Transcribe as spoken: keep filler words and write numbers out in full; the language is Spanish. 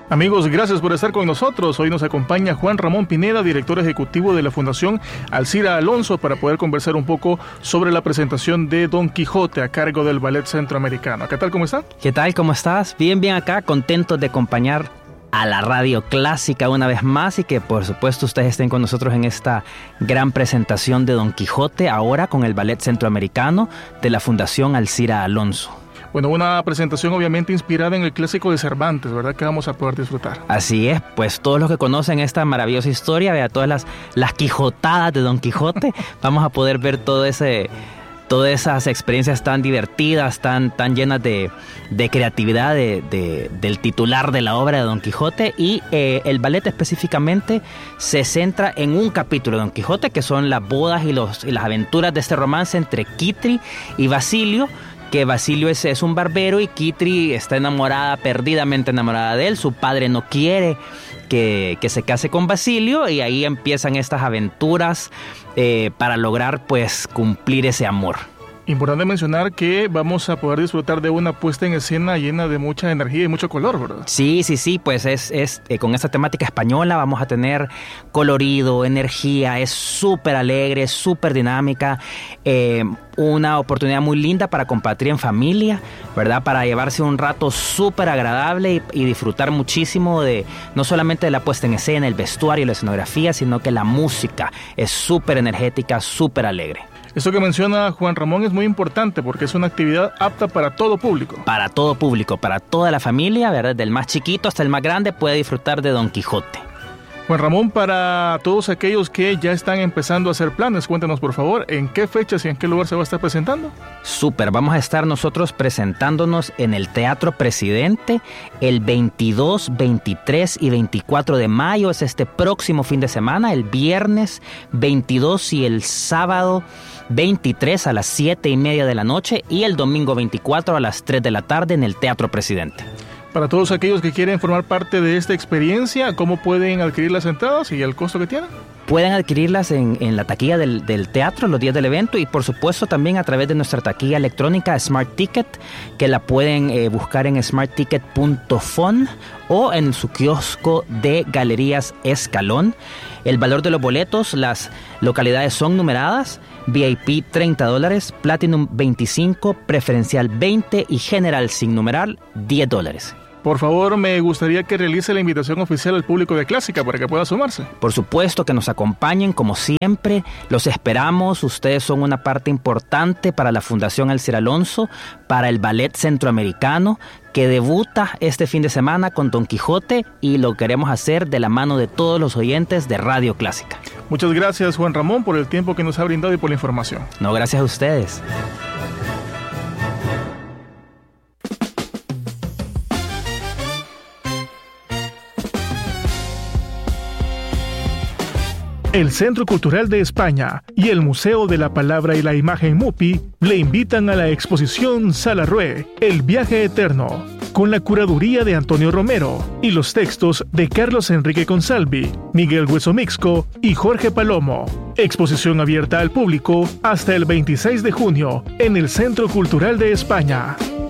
Amigos, gracias por estar con nosotros. Hoy nos acompaña Juan Ramón Pineda, director ejecutivo de la Fundación Alcira Alonso, para poder conversar un poco sobre la presentación de Don Quijote a cargo del Ballet Centroamericano. ¿Qué tal? ¿Cómo está? ¿Qué tal? ¿Cómo estás? Bien, bien acá, contentos de acompañar a la radio clásica una vez más y que por supuesto ustedes estén con nosotros en esta gran presentación de Don Quijote, ahora con el Ballet Centroamericano de la Fundación Alcira Alonso. Bueno, una presentación obviamente inspirada en el clásico de Cervantes, ¿verdad? Que vamos a poder disfrutar. Así es, pues todos los que conocen esta maravillosa historia, vea todas las, las quijotadas de Don Quijote, vamos a poder ver todo ese, todas esas experiencias tan divertidas, tan, tan llenas de, de creatividad de, de, del titular de la obra de Don Quijote. Y eh, el ballet específicamente se centra en un capítulo de Don Quijote, que son las bodas y, los, y las aventuras de este romance entre Quitri y Basilio, que Basilio es, es un barbero y Quitri está enamorada, perdidamente enamorada de él. Su padre no quiere que, que se case con Basilio y ahí empiezan estas aventuras eh, para lograr pues cumplir ese amor. Importante mencionar que vamos a poder disfrutar de una puesta en escena llena de mucha energía y mucho color, ¿verdad? Sí, sí, sí, pues es, es eh, con esta temática española vamos a tener colorido, energía, es súper alegre, súper dinámica, eh, una oportunidad muy linda para compartir en familia, ¿verdad? Para llevarse un rato súper agradable y, y disfrutar muchísimo de, no solamente de la puesta en escena, el vestuario, la escenografía, sino que la música es súper energética, súper alegre. Esto que menciona Juan Ramón es muy importante porque es una actividad apta para todo público. Para todo público, para toda la familia, ¿verdad? Desde el más chiquito hasta el más grande puede disfrutar de Don Quijote. Juan Ramón, para todos aquellos que ya están empezando a hacer planes, cuéntanos por favor, ¿en qué fechas y en qué lugar se va a estar presentando? Súper, vamos a estar nosotros presentándonos en el Teatro Presidente el veintidós, veintitrés y veinticuatro de mayo, es este próximo fin de semana, el viernes veintidós y el sábado veintitrés a las siete y media de la noche y el domingo veinticuatro a las tres de la tarde en el Teatro Presidente. Para todos aquellos que quieren formar parte de esta experiencia, ¿cómo pueden adquirir las entradas y el costo que tienen? Pueden adquirirlas en, en la taquilla del, del teatro los días del evento y por supuesto también a través de nuestra taquilla electrónica Smart Ticket, que la pueden eh, buscar en smart ticket punto fun o en su kiosco de Galerías Escalón. El valor de los boletos, las localidades son numeradas: V I P treinta dólares, Platinum veinticinco, Preferencial veinte y General sin numerar diez dólares. Por favor, me gustaría que realice la invitación oficial al público de Clásica para que pueda sumarse. Por supuesto, que nos acompañen como siempre, los esperamos. Ustedes son una parte importante para la Fundación Alcira Alonso, para el Ballet Centroamericano, que debuta este fin de semana con Don Quijote y lo queremos hacer de la mano de todos los oyentes de Radio Clásica. Muchas gracias, Juan Ramón, por el tiempo que nos ha brindado y por la información. No, gracias a ustedes. El Centro Cultural de España y el Museo de la Palabra y la Imagen MUPI le invitan a la exposición Salarrué, El Viaje Eterno, con la curaduría de Antonio Romero y los textos de Carlos Enrique Consalvi, Miguel Hueso Mixco y Jorge Palomo. Exposición abierta al público hasta el veintiséis de junio en el Centro Cultural de España.